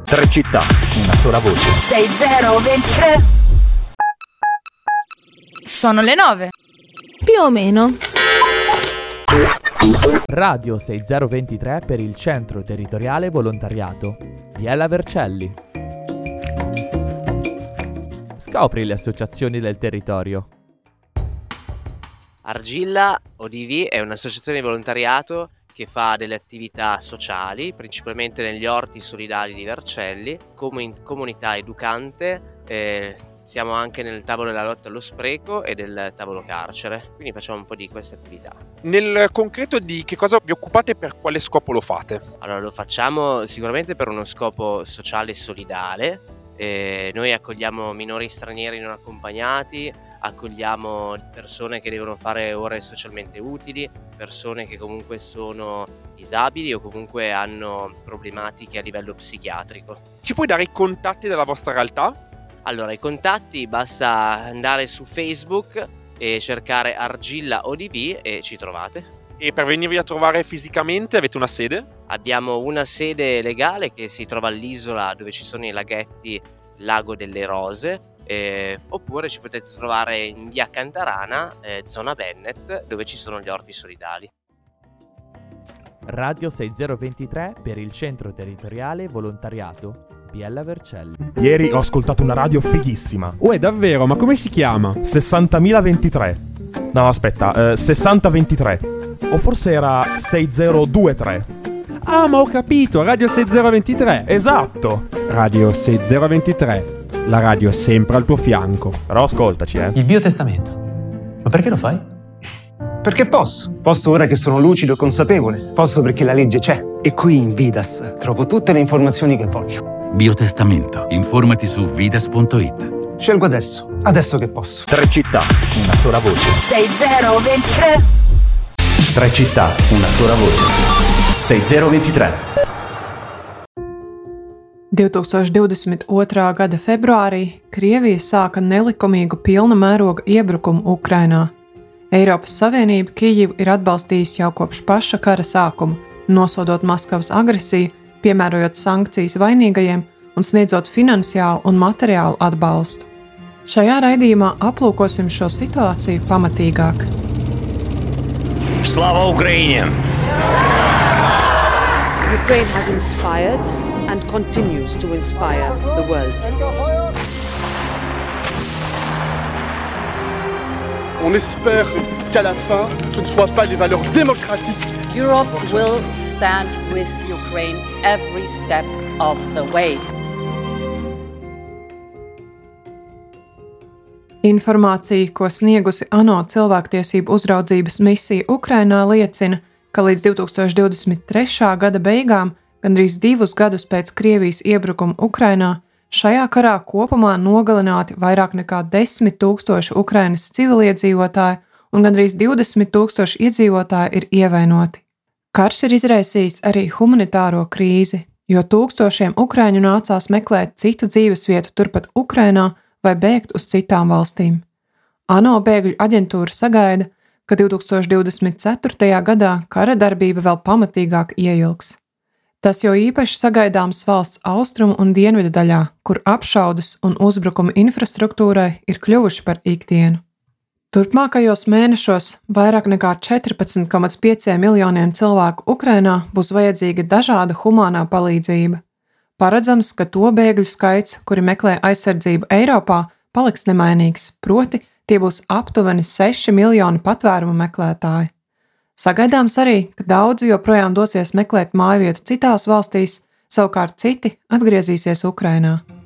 Tre città, una sola voce. 6023. Sono le 9. Più o meno. Radio 6023 per il Centro Territoriale Volontariato. Biella Vercelli. Scopri le associazioni del territorio. Argilla ODV è un'associazione di volontariato che fa delle attività sociali, principalmente negli orti solidali di Vercelli, come comunità educante. Siamo anche nel tavolo della lotta allo spreco e del tavolo carcere, quindi facciamo un po' di queste attività. Nel concreto di che cosa vi occupate e per quale scopo lo fate? Allora, lo facciamo sicuramente per uno scopo sociale e solidale. Noi accogliamo minori stranieri non accompagnati, accogliamo persone che devono fare ore socialmente utili, persone che comunque sono disabili o comunque hanno problematiche a livello psichiatrico. Ci puoi dare i contatti della vostra realtà? Allora, i contatti basta andare su Facebook e cercare Argilla ODV e ci trovate. E per venirvi a trovare fisicamente avete una sede? Abbiamo una sede legale che si trova all'isola dove ci sono i laghetti Lago delle Rose, oppure ci potete trovare in via Cantarana, zona Bennet, dove ci sono gli orti solidali. Radio 6023 per il Centro Territoriale Volontariato. Biella Vercelli. Ieri ho ascoltato una radio fighissima. Davvero? Ma come si chiama? 60.023. No, aspetta, 6023. O forse era 6023. Ah, ma ho capito, Radio 6023. Esatto. Radio 6023. La radio sempre al tuo fianco. Però ascoltaci, Il biotestamento. Ma perché lo fai? Perché posso. Posso ora che sono lucido e consapevole. Posso perché la legge c'è. E qui in Vidas trovo tutte le informazioni che voglio. Biotestamento. Informati su vidas.it. Scelgo adesso che posso. Tre città, una sola voce. 6023. Tre città, una sola voce. 6023. 2022. Gada februārī Krievija sāka nelikumīgu pilna mēroga iebrukumu Ukrainā. Eiropas Savienība Kijivu ir atbalstījusi jau kopš paša kara sākuma, nosodot Maskavas agresiju, piemērojot sankcijas vainīgajiem un sniedzot finansiālu un materiālu atbalstu. Šajā raidījumā aplūkosim šo situāciju pamatīgāk. Slava Ukraini! Ukraine has inspired and continues to inspire the world. On espère qu'à la fin, ce ne soient pas les valeurs démocratiques. Europe will stand with Ukraine every step of the way. Informācija, ko sniegusi ANO cilvēktiesību uzraudzības misija Ukrainā, liecina, ka līdz 2023. Gada beigām, gandrīz 2 gadus pēc Krievijas iebrukuma Ukrainā, šajā karā kopumā nogalināti vairāk nekā 10 000 Ukrainas civiliedzīvotāji un gandrīz 20 000 iedzīvotāji ir ievainoti. Karš ir izraisījis arī humanitāro krīzi, jo tūkstošiem ukraiņu nācās meklēt citu dzīvesvietu turpat Ukrainā vai bēgt uz citām valstīm. ANO bēgļu aģentūra sagaida, ka 2024. gadā kara darbība vēl pamatīgāk ieilgs. Tas jau īpaši sagaidāms valsts austrumu un dienvidu daļā, kur apšaudes un uzbrukumi infrastruktūrai ir kļuvuši par ikdienu. Turpmākajos mēnešos vairāk nekā 14,5 miljoniem cilvēku Ukrainā būs vajadzīga dažāda humānā palīdzība. Paredzams, ka to bēgļu skaits, kuri meklē aizsardzību Eiropā, paliks nemainīgs, proti tie būs aptuveni 6 miljoni patvērumu meklētāji. Sagaidāms arī, ka daudzi joprojām dosies meklēt mājvietu citās valstīs, savukārt citi atgriezīsies Ukrainā.